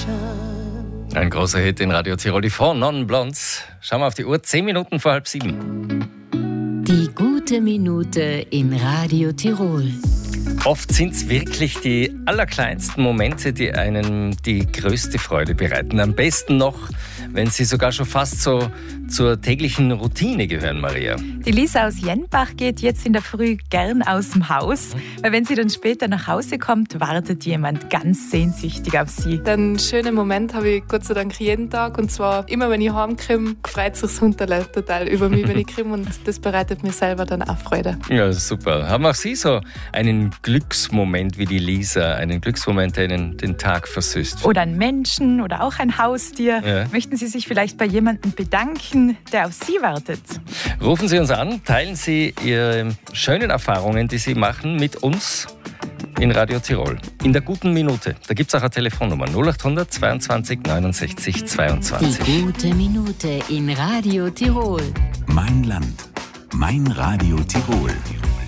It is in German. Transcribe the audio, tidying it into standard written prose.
Ein großer Hit in Radio Tirol, die Four Non Blondes. Schauen wir auf die Uhr, 10 Minuten vor 6:30. Die gute Minute in Radio Tirol. Oft sind es wirklich die allerkleinsten Momente, die einem die größte Freude bereiten. Am besten noch, wenn sie sogar schon fast so zur täglichen Routine gehören, Maria. Die Lisa aus Jenbach geht jetzt in der Früh gern aus dem Haus, weil wenn sie dann später nach Hause kommt, wartet jemand ganz sehnsüchtig auf sie. Den schönen Moment habe ich Gott sei Dank jeden Tag, und zwar immer, wenn ich heimkomme, freut sich das Hunderle total über mich, wenn ich komme, und das bereitet mir selber dann auch Freude. Ja, super. Haben auch Sie so einen Glücksmoment wie die Lisa, einen Glücksmoment, der Ihnen den Tag versüßt? Oder einen Menschen oder auch ein Haustier. Ja. Möchten Sie sich vielleicht bei jemandem bedanken, der auf Sie wartet? Rufen Sie uns an, teilen Sie Ihre schönen Erfahrungen, die Sie machen, mit uns in Radio Tirol. In der guten Minute. Da gibt es auch eine Telefonnummer 0800 22 69 22. Die gute Minute in Radio Tirol. Mein Land, mein Radio Tirol.